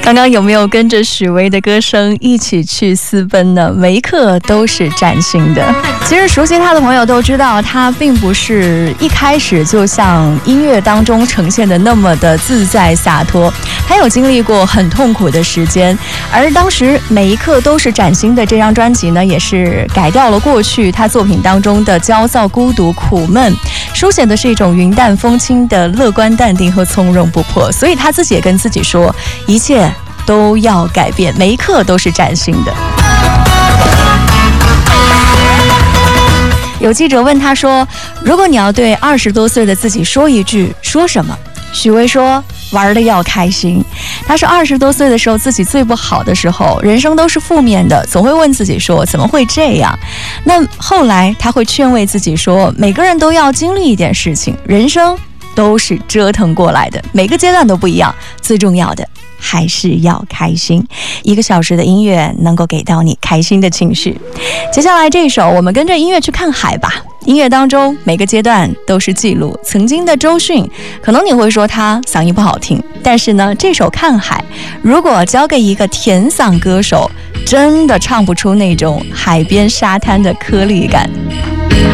刚刚有没有跟着许巍的歌声一起去私奔呢？每一刻都是崭新的。其实熟悉他的朋友都知道，他并不是一开始就像音乐当中呈现的那么的自在洒脱，他有经历过很痛苦的时间。而当时每一刻都是崭新的这张专辑呢，也是改掉了过去他作品当中的焦躁、孤独、苦闷，书写的是一种云淡风轻的乐观、淡定和从容不迫。所以他自己也跟自己说，一切都要改变，每一刻都是崭新的。有记者问他说，如果你要对20多岁的自己说一句，说什么？许巍说，玩得要开心。他说20多岁的时候自己最不好的时候，人生都是负面的，总会问自己说怎么会这样。那后来他会劝慰自己说，每个人都要经历一点事情，人生都是折腾过来的，每个阶段都不一样，最重要的还是要开心。1个小时的音乐能够给到你开心的情绪。接下来这一首，我们跟着音乐去看海吧。音乐当中每个阶段都是记录。曾经的周迅，可能你会说他嗓音不好听，但是呢，这首《看海》如果交给一个甜嗓歌手，真的唱不出那种海边沙滩的颗粒感。